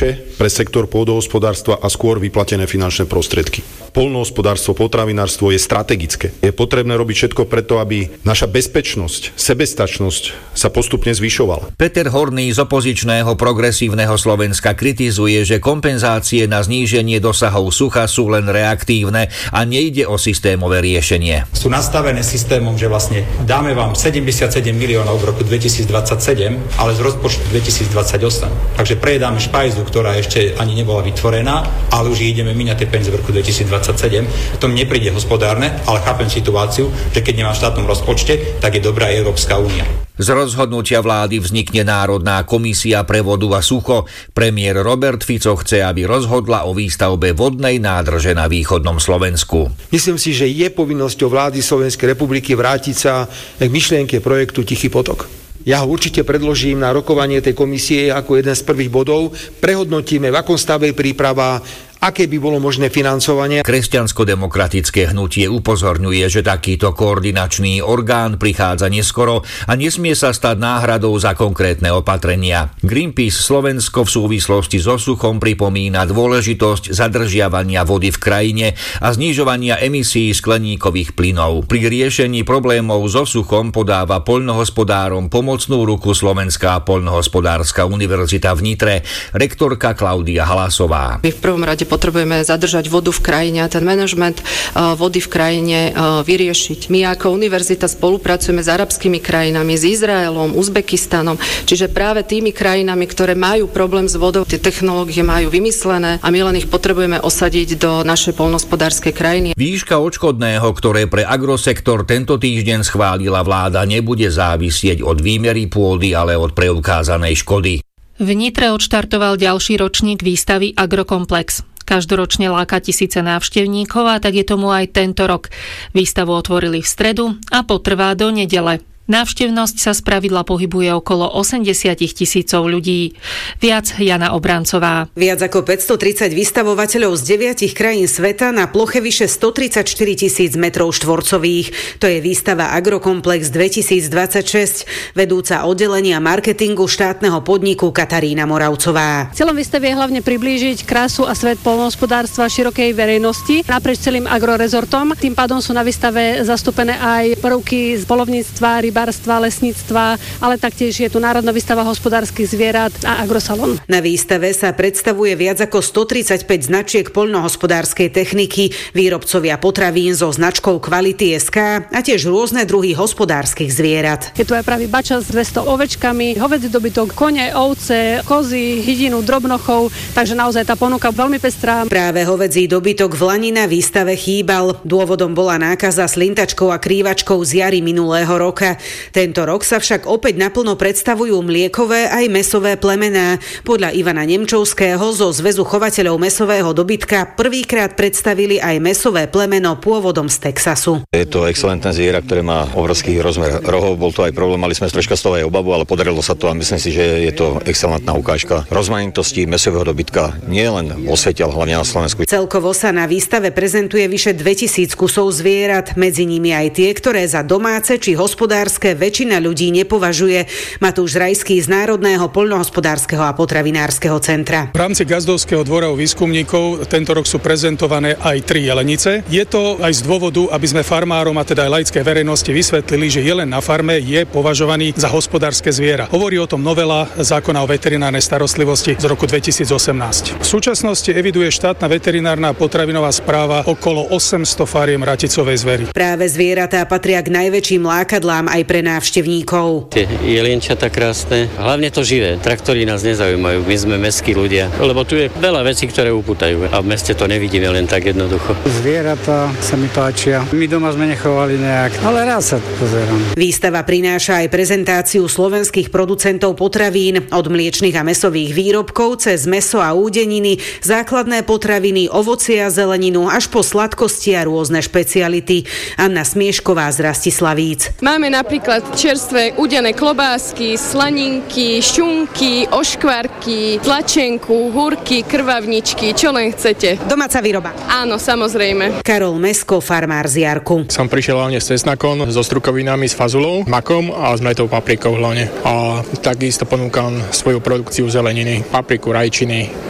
navyše pre sektor pôdohospodárstva a skôr vyplatené finančné prostriedky. Poľnohospodárstvo, potravinárstvo je strategické. Je potrebné robiť všetko preto, aby naša bezpečnosť, sebestačnosť sa postupne zvyšovala. Peter Horný z opozičného Progresívneho Slovenska kritizuje, že kompenzácie na zníženie dosahov sucha sú len reaktívne a nejde o systémové riešenie. Sú nastavené systémom, že vlastne dáme vám 77 miliónov v roku 2027, ale z rozpočtu 2028. Takže prejedáme špajzu, ktorá ešte ani nebola vytvorená, ale už ideme míňať tie peniaze v roku 2027. To mi nepríde hospodárne, ale chápem situáciu, že keď nemá v štátnom rozpočte, tak je dobrá Európska únia. Z rozhodnutia vlády vznikne Národná komisia pre vodu a sucho. Premiér Robert Fico chce, aby rozhodla o výstavbe vodnej nádrže na východnom Slovensku. Myslím si, že je povinnosťou vlády Slovenskej republiky vrátiť sa k myšlienke projektu Tichý potok. Ja ho určite predložím na rokovanie tej komisie ako jeden z prvých bodov. Prehodnotíme, v akom stave je príprava, aké by bolo možné financovanie. Kresťansko-demokratické hnutie upozorňuje, že takýto koordinačný orgán prichádza neskoro a nesmie sa stať náhradou za konkrétne opatrenia. Greenpeace Slovensko v súvislosti so suchom pripomína dôležitosť zadržiavania vody v krajine a znižovania emisí skleníkových plynov. Pri riešení problémov so suchom podáva poľnohospodárom pomocnú ruku Slovenská poľnohospodárska univerzita v Nitre, rektorka Klaudia Halasová. V prvom rade potrebujeme zadržať vodu v krajine a ten manažment vody v krajine vyriešiť. My ako univerzita spolupracujeme s arabskými krajinami, s Izraelom, Uzbekistanom, čiže práve tými krajinami, ktoré majú problém s vodou, tie technológie majú vymyslené a my len ich potrebujeme osadiť do našej poľnohospodárskej krajiny. Výška odškodného, ktoré pre agrosektor tento týždeň schválila vláda, nebude závisieť od výmery pôdy, ale od preukázanej škody. V Nitre odštartoval ďalší ročník výstavy Agrokomplex. Každoročne láka tisíce návštevníkov a tak je tomu aj tento rok. Výstavu otvorili v stredu a potrvá do nedele. Návštevnosť sa spravidla pohybuje okolo 80 000 ľudí. Viac Jana Obrancová. Viac ako 530 vystavovateľov z 9 krajín sveta na ploche vyše 134 000 metrov štvorcových. To je výstava Agrokomplex 2026. Vedúca oddelenia marketingu štátneho podniku Katarína Moravcová. Cieľom výstavy je hlavne priblížiť krásu a svet poľnohospodárstva širokej verejnosti naprieč celým agrorezortom. Tým pádom sú na výstave zastúpené aj prvky z poľovníctva, rybárstva, lesníctva, ale taktiež je tu Národná výstava hospodárskych zvierat a agrosalón. Na výstave sa predstavuje viac ako 135 značiek poľnohospodárskej techniky, výrobcovia potravín so značkou Kvality SK a tiež rôzne druhy hospodárskych zvierat. Je tu aj pravý bača s 200 ovečkami, hovädzí dobytok, kone, ovce, kozy, hydinu, drobnochov, takže naozaj tá ponuka veľmi pestrá. Práve hovädzí dobytok v lani na výstave chýbal. Dôvodom bola nákaza slintačkou a krývačkou z jary minulého roka. Tento rok sa však opäť naplno predstavujú mliekové aj mäsové plemená. Podľa Ivana Nemčovského zo Zväzu chovateľov mäsového dobytka prvýkrát predstavili aj mäsové plemeno pôvodom z Texasu. Je to excelentné zviera, ktoré má obrovský rozmer rohov. Bol to aj problém, mali sme troška z toho aj obavu, ale podarilo sa to a myslím si, že je to excelentná ukážka rozmanitosti mäsového dobytka nie len vo svete, ale hlavne na Slovensku. Celkovo sa na výstave prezentuje vyše 2000 kusov zvierat, medzi nimi aj tie, ktoré za domáce či hospodárske väčšina ľudí nepovažuje. Matúš Rajský z Národného poľnohospodárskeho a potravinárskeho centra. V rámci Gazdovského dvora výskumníkov tento rok sú prezentované aj 3 jelenice. Je to aj z dôvodu, aby sme farmárom a teda aj laickej verejnosti vysvetlili, že jelen na farme je považovaný za hospodárske zviera. Hovorí o tom novela zákona o veterinárnej starostlivosti z roku 2018. V súčasnosti eviduje štátna veterinárna potravinová správa okolo 800 fariem raticovej zvery. Práve zvieratá patria k najväčším lákadlám aj pre návštevníkov. Tie jelienčatá krásne, hlavne to živé. Traktory nás nezaujímajú, my sme mestskí ľudia, lebo tu je veľa vecí, ktoré upútajú a v meste to nevidíme len tak jednoducho. Zvieratá sa mi páčia. My doma sme nechovali nejak, ale rád sa pozerám. Výstava prináša aj prezentáciu slovenských producentov potravín, od mliečnych a mäsových výrobkov cez mäso a údeniny, základné potraviny, ovocie a zeleninu až po sladkosti a rôzne špeciality. Anna Smiešková z Rastislavíc. Máme napríklad čerstvé udené klobásky, slaninky, šunky, oškvarky, tlačenku, húrky, krvavničky, čo len chcete. Domáca výroba? Áno, samozrejme. Karol Mesko, farmár z Jarku. Som prišiel hlavne s cesnakom, so strukovinami, s fazulou, makom a s mletou paprikou hlavne. A takisto ponúkam svoju produkciu zeleniny, papriku, rajčiny.